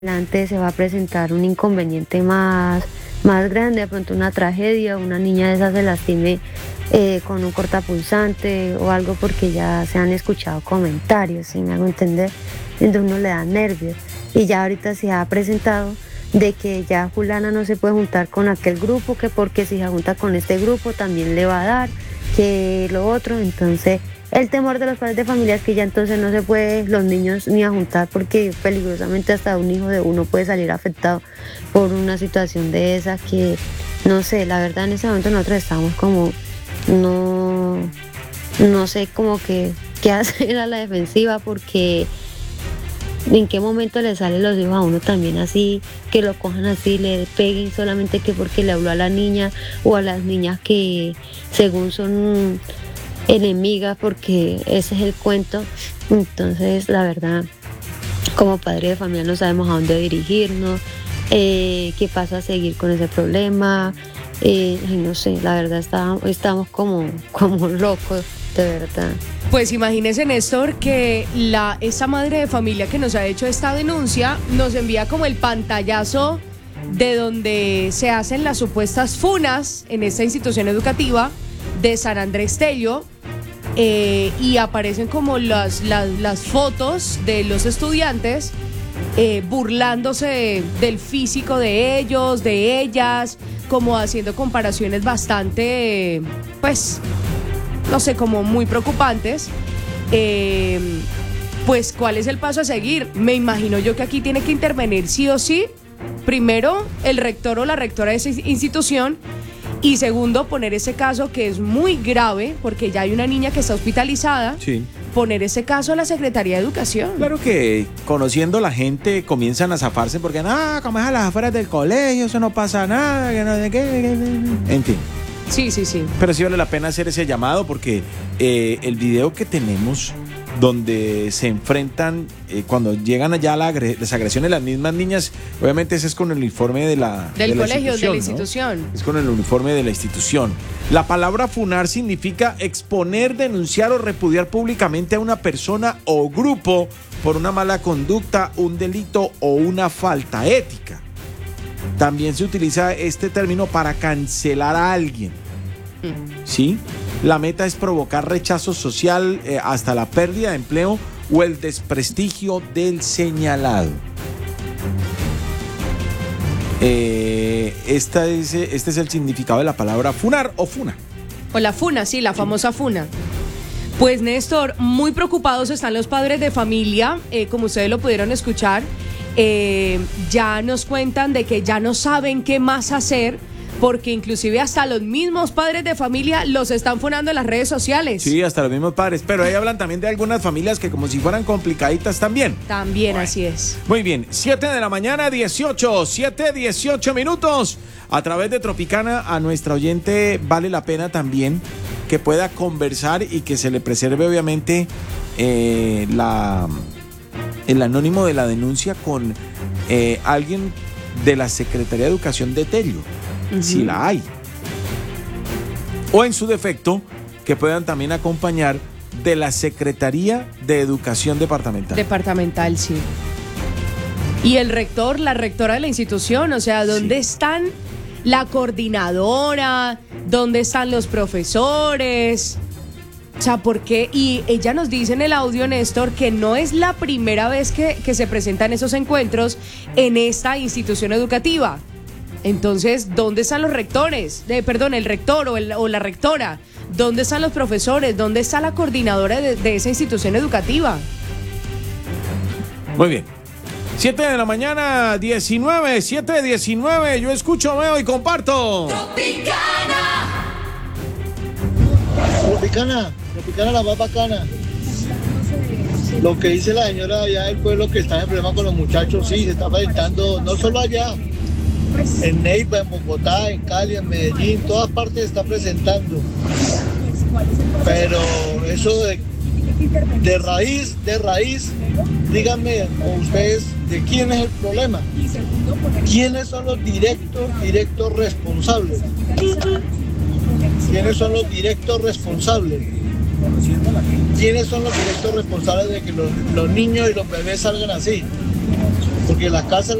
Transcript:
adelante se va a presentar un inconveniente más grande, de pronto una tragedia, una niña de esas se lastime con un cortapulsante o algo porque ya se han escuchado comentarios, ¿sí me hago entender? Entonces uno le da nervios y ya ahorita se ha presentado de que ya fulana no se puede juntar con aquel grupo, que porque si se junta con este grupo también le va a dar, que lo otro, entonces el temor de los padres de familia es que ya entonces no se puede los niños ni a juntar porque peligrosamente hasta un hijo de uno puede salir afectado por una situación de esa que, no sé, la verdad en ese momento nosotros estamos como, no sé como que qué hacer a la defensiva porque en qué momento le salen los hijos a uno también así, que lo cojan así, le peguen solamente que porque le habló a la niña o a las niñas que según son enemigas, porque ese es el cuento. Entonces la verdad como padre de familia no sabemos a dónde dirigirnos, qué pasa a seguir con ese problema, no sé, la verdad estamos como locos, de verdad. Pues imagínese, Néstor, que esa madre de familia que nos ha hecho esta denuncia nos envía como el pantallazo de donde se hacen las supuestas funas en esta institución educativa de San Andrés Tello, y aparecen como las fotos de los estudiantes burlándose del físico de ellos, de ellas, como haciendo comparaciones bastante, pues, no sé, como muy preocupantes. Pues, ¿cuál es el paso a seguir? Me imagino yo que aquí tiene que intervenir sí o sí, primero, el rector o la rectora de esa institución, y segundo, poner ese caso que es muy grave, porque ya hay una niña que está hospitalizada, sí. Poner ese caso a la Secretaría de Educación. Claro que conociendo la gente comienzan a zafarse porque, como es a las afueras del colegio, eso no pasa nada, que no sé qué, en fin. Sí. Pero sí vale la pena hacer ese llamado porque el video que tenemos donde se enfrentan cuando llegan allá las agresiones de las mismas niñas, obviamente ese es con el uniforme del colegio, de la institución, ¿no? Es con el uniforme de la institución. La palabra funar significa exponer, denunciar o repudiar públicamente a una persona o grupo por una mala conducta, un delito o una falta ética. También se utiliza este término para cancelar a alguien. ¿Sí? La meta es provocar rechazo social hasta la pérdida de empleo o el desprestigio del señalado. Este es el significado de la palabra funar o funa. O la funa, sí, la famosa funa. Pues, Néstor, muy preocupados están los padres de familia, como ustedes lo pudieron escuchar. Ya nos cuentan de que ya no saben qué más hacer, porque inclusive hasta los mismos padres de familia los están funando en las redes sociales. Sí, hasta los mismos padres, pero ahí hablan también de algunas familias que como si fueran complicaditas también. También, bueno, así es. Muy bien, 7 de la mañana, 18 minutos. A través de Tropicana, a nuestra oyente vale la pena también que pueda conversar y que se le preserve obviamente el anónimo de la denuncia con alguien de la Secretaría de Educación de Tello. Si la hay, o en su defecto que puedan también acompañar de la Secretaría de Educación Departamental, sí, y el rector, la rectora de la institución, o sea, ¿dónde están la coordinadora? ¿Dónde están los profesores? O sea, ¿por qué? Y ella nos dice en el audio, Néstor, que no es la primera vez que se presentan esos encuentros en esta institución educativa. Entonces, ¿dónde están los rectores? El rector o la rectora. ¿Dónde están los profesores? ¿Dónde está la coordinadora de esa institución educativa? Muy bien. 7 de la mañana, 7:19. Yo escucho, veo y comparto. Tropicana la más bacana. Lo que dice la señora allá del pueblo que está en problema con los muchachos, sí, se está presentando, no solo allá. En Neiva, en Bogotá, en Cali, en Medellín, en todas partes se está presentando. Pero eso de raíz, díganme ustedes, ¿de quién es el problema? ¿Quiénes son los directos responsables? ¿Quiénes son los directos responsables? ¿Quiénes son los directos responsables de que los niños y los bebés salgan así? porque las casas